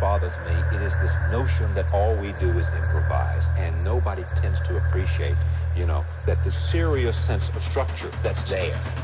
bothers me. It is this notion that all we do is improvise, and nobody tends to appreciate, that the serious sense of structure that's there.